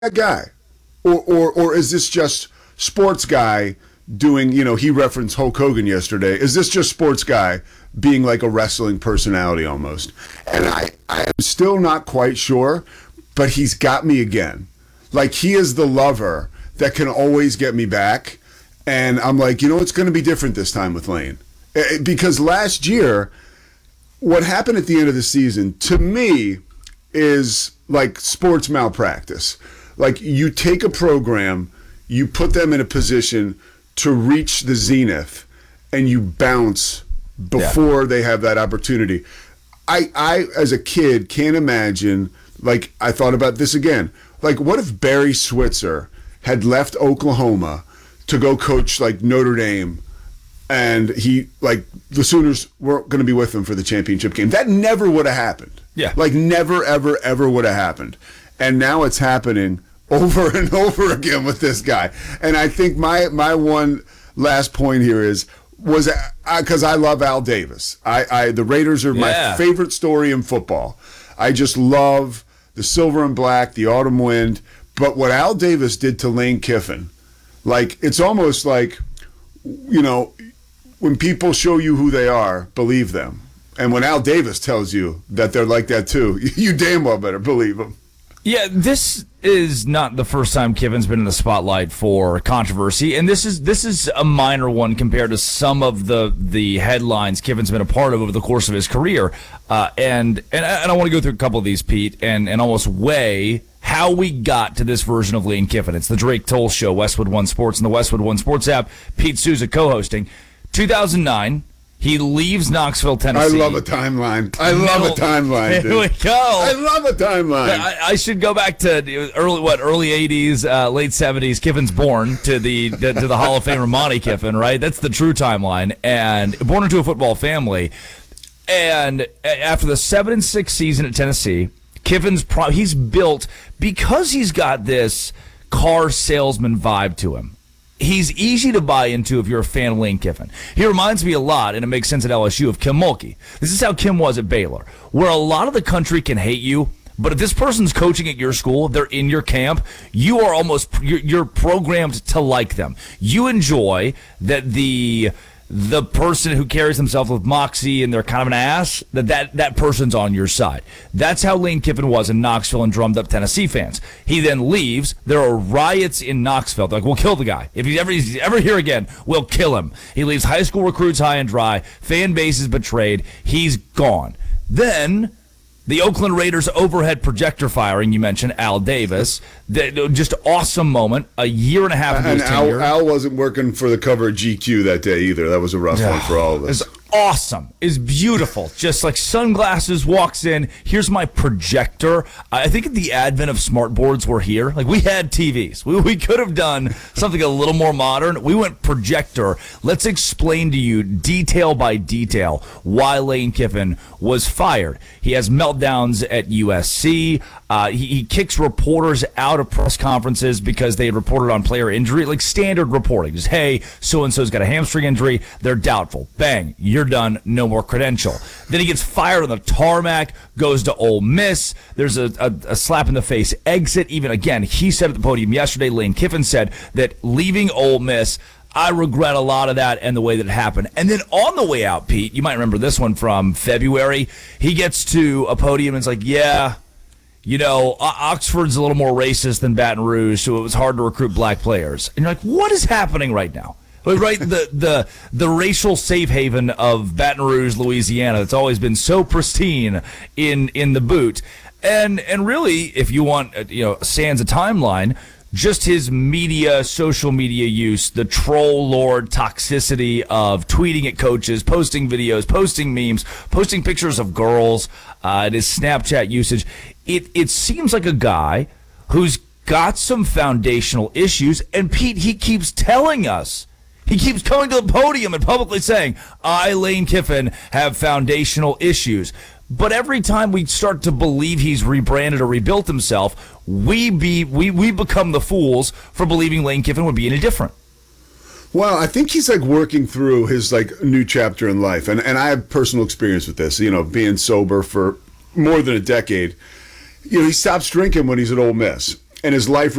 that guy, or is this just sports guy doing? He referenced Hulk Hogan yesterday. Is this just sports guy being like a wrestling personality almost? And I am still not quite sure, but he's got me again. Like, he is the lover that can always get me back. And I'm like, it's going to be different this time with Lane. Because last year, what happened at the end of the season, to me, is like sports malpractice. Like, you take a program, you put them in a position to reach the zenith, and you bounce before they have that opportunity. I, as a kid, can't imagine, like, I thought about this again. Like, what if Barry Switzer had left Oklahoma to go coach, like, Notre Dame, and the Sooners weren't going to be with him for the championship game? That never would have happened. Yeah. Like, never, ever, ever would have happened. And now it's happening over and over again with this guy. And I think my one last point here was because I love Al Davis. The Raiders are my favorite story in football. I just love the silver and black, the autumn wind. But what Al Davis did to Lane Kiffin, like, it's almost like, when people show you who they are, believe them. And when Al Davis tells you that they're like that too, you damn well better believe them. Yeah, this is not the first time Kiffin's been in the spotlight for controversy, and this is a minor one compared to some of the headlines Kiffin's been a part of over the course of his career. And I want to go through a couple of these, Pete, and almost weigh how we got to this version of Lane Kiffin. It's the Drake Toll Show, Westwood One Sports, and the Westwood One Sports app. Pete Souza co-hosting. 2009. He leaves Knoxville, Tennessee. I love a timeline. Here we go. I love a timeline. I should go back to early 80s, late 70s. Kiffin's born to the Hall of Famer Monty Kiffin, right? That's the true timeline. And born into a football family. And after the 7-6 season at Tennessee, Kiffin's he's built, because he's got this car salesman vibe to him. He's easy to buy into if you're a fan of Lane Kiffin. He reminds me a lot, and it makes sense at LSU, of Kim Mulkey. This is how Kim was at Baylor, where a lot of the country can hate you, but if this person's coaching at your school, they're in your camp, you're programmed to like them. You enjoy that the person who carries themselves with moxie and they're kind of an ass, that person's on your side. That's how Lane Kiffin was in Knoxville and drummed up Tennessee fans. He then leaves. There are riots in Knoxville. They're like, we'll kill the guy. If he's ever here again, we'll kill him. He leaves high school recruits high and dry. Fan base is betrayed. He's gone. Then the Oakland Raiders overhead projector firing, you mentioned, Al Davis. Just awesome moment. A year and a half into his tenure. Al wasn't working for the cover of GQ that day either. That was a rough one for all of us. It's awesome. It's beautiful. Just like sunglasses, walks in. Here's my projector. I think at the advent of smart boards were here. Like, we had TVs. We could have done something a little more modern. We went projector. Let's explain to you detail by detail why Lane Kiffin was fired. He has meltdowns at USC. He kicks reporters out of press conferences because they had reported on player injury, like standard reporting. Just, hey, so-and-so's got a hamstring injury. They're doubtful. Bang, you're done. No more credential. Then he gets fired on the tarmac, goes to Ole Miss. There's a slap-in-the-face exit. Even, again, he said at the podium yesterday, Lane Kiffin said that leaving Ole Miss, I regret a lot of that and the way that it happened. And then on the way out, Pete, you might remember this one from February, he gets to a podium and it's like, Oxford's a little more racist than Baton Rouge, so it was hard to recruit black players. And you're like, what is happening right now? Right, the racial safe haven of Baton Rouge, Louisiana, that's always been so pristine in the boot. And really, if you want, sans a timeline, just his social media use, the troll lord toxicity of tweeting at coaches, posting videos, posting memes, posting pictures of girls, and his Snapchat usage. It seems like a guy who's got some foundational issues, and Pete, he keeps telling us, he keeps coming to the podium and publicly saying, I, Lane Kiffin, have foundational issues. But every time we start to believe he's rebranded or rebuilt himself, we become the fools for believing Lane Kiffin would be any different. Well, I think he's working through his new chapter in life, and I have personal experience with this. Being sober for more than a decade. He stops drinking when he's at Ole Miss, and his life